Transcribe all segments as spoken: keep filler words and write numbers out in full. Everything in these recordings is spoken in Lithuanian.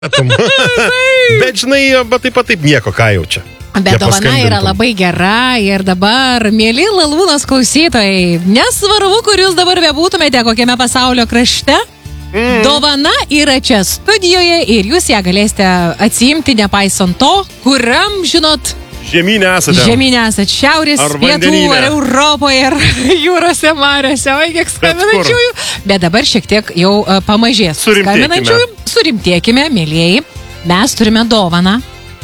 Bet žinai, bet taip pat taip nieko, ką jau čia. Bet dovana yra labai gera ir dabar, mėly Lalūnos klausytojai, nesvarbu, kur jūs dabar bebūtumėte, kokiame pasaulio krašte, mm. dovana yra čia studijoje ir jūs ją galėsite atsiimti, nepaisant to, kuriam, žinot, žemynė esate. Žemynė esate, šiaurės, ar pietų, vandenyne. ar Europoje, ar jūrose, mariose, o kiek skambinančiųjų. Bet dabar šiek tiek jau uh, pamažės. Skambinančiųjų, surimtėkime, mėlėjai, mes turime dovaną.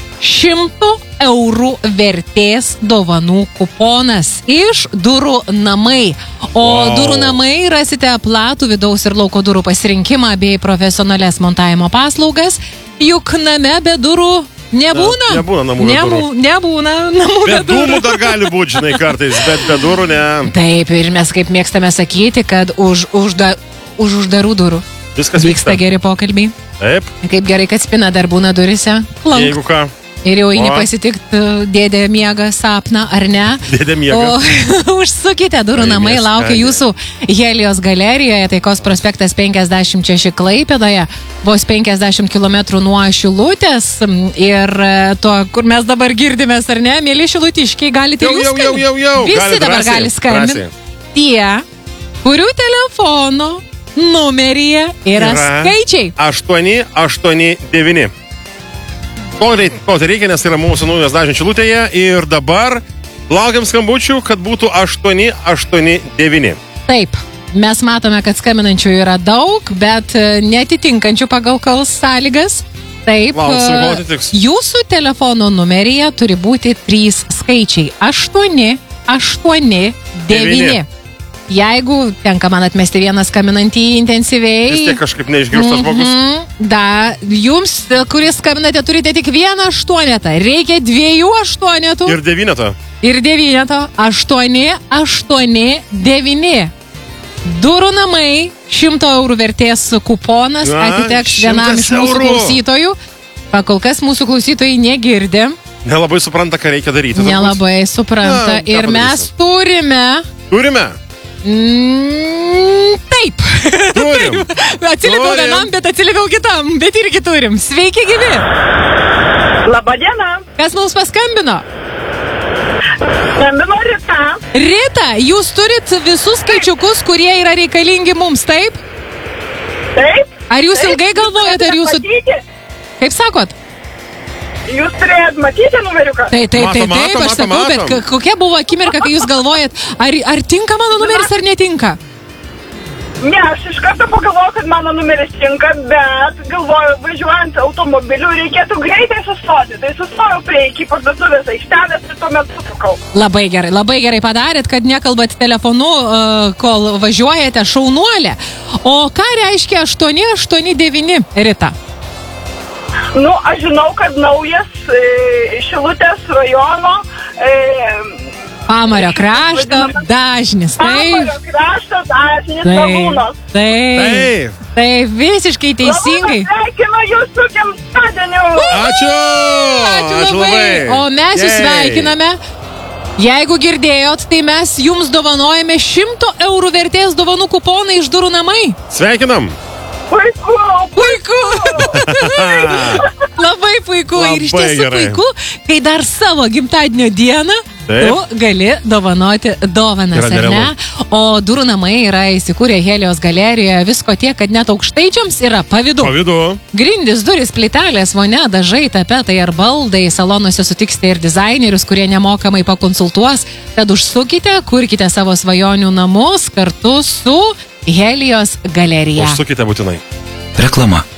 Šimto eurų vertės dovanų kuponas iš Durų namai. O wow. Durų namai rasite platų vidaus ir lauko durų pasirinkimą bei profesionalias montavimo paslaugas. Juk name be durų nebūna. Ne, nebūna namų be Nebū, durų. Nebūna namų be, be durų. Dūmų dar gali būti, žinai, kartais, bet be durų ne. Taip, ir mes kaip mėgstame sakyti, kad už, užda, už uždarų durų viskas vyksta vyksta. geri pokalbiai. Taip. Kaip gerai, kad spina dar būna durise. Plank. Jeigu ką. Ir jau eini O. pasitikt dėdė miega sapną, ar ne? Dėdė miega. O užsukite, Durų namai Laimės, laukia ką, jūsų Helijos galerijoje, Taikos prospektas penkiasdešimt šeši Klaipėdoje, vos penkiasdešimt kilometrų nuo Šilutės. Ir to, kur mes dabar girdimės, ar ne, mėly šilutiškiai, galite Jau, jūs jau, jau, jau, jau. Visi Gali dabar drąsiai, gali skambinti. drąsiai. Tie, kurių telefono numeryje yra, Yra skaičiai. aštuoni aštuoni devyni. To reikia, to reikia, nes yra mūsų naujas dažnis Šilutėje ir dabar laukiam skambučių, kad būtų aštuoni aštuoni devyni. Taip, mes matome, kad skambinančių yra daug, bet netitinkančių pagal kals sąlygas. Taip, Lauksim, kol atitiks. jūsų telefono numeryje turi būti trys skaičiai. aštuoni aštuoni devyni. Jeigu tenka man atmesti vieną skambinantį intensyviai. Vis tiek kažkaip neišgirstas žmogus. Mm-hmm. Da, jums, kuris skambinate, turite tik vieną aštuonetą. Reikia dviejų aštuonetų. Ir devynetą. Ir devyneto. Aštuoni, aštuoni, devyni. Durų namai, šimto eurų vertės kuponas Na, atiteks vienam iš mūsų eurų. klausytojų. Pakol kas mūsų klausytojai negirdi. Nelabai supranta, ką reikia daryti. Nelabai supranta. Na, ką ir mes padarysim? turime... Turime. Mm, taip. Turim. Atsiliepiau Turim. vienam, bet atsiliepiau kitam. Bet irgi turim. Sveiki, gyvi. Labadiena. Kas mums paskambino? Skambino Rita. Rita, jūs turit visus skaičiukus, kurie yra reikalingi mums, taip? Taip. Ar jūs Taip, ilgai galvojate, ar jūsų... Matyti? Kaip sakot? Jūs turėjot matyti numeriuką? Taip, taip, taip, Matom, taip, matom, aš sakau, matom, bet matom. k- kokia buvo akimirka, kai jūs galvojat, ar, ar tinka mano numeris, ar netinka? Ne, aš iš karto pagalvojau, kad mano numeris tinka, bet galvoju, važiuojant automobiliu reikėtų greitai sustoti. Tai sustojau prie iki parduotuvės aikštelės ir tuomet sutrukau. Labai gerai, labai gerai padarėt, kad nekalbat telefonu, uh, kol važiuojate, šaunuolė. O ką reiškia aštuoni aštuoni devyni, Rita? Nu, aš žinau, kad naujas e, Šilutės rajono e, Pamario krašto dažnis, Pamario taip? krašto dažnis Taip, Lalūnos. taip, Taip. taip, visiškai teisingai. Lalūnas, sveikinu jūs su gimtadieniu. Ačiū. Ačiū labai. O mes jūs Jei. sveikiname. Jeigu girdėjot, tai mes jums dovanojame šimto eurų vertės dovanų kuponą iš Durų namai. Sveikinam. Puiku, Puiku. Labai puiku. Ir iš Labai tiesų gerai. puiku, kai dar savo gimtadienio dieną Taip. tu gali dovanoti dovanas, Yra ar ne? nerealu. O Durų namai yra įsikūrę Helijos galerijoje, visko tiek, kad net aukštaičiams yra pavydu. Pavydu. Grindys, durys, plytelės, vonia, dažai, tapetai ar baldai. Salonuose sutiksite ir dizainerius, kurie nemokamai pakonsultuos. Tad užsukite, kurkite savo svajonių namus kartu su Helijos galerija. Užsukite būtinai. Reklama.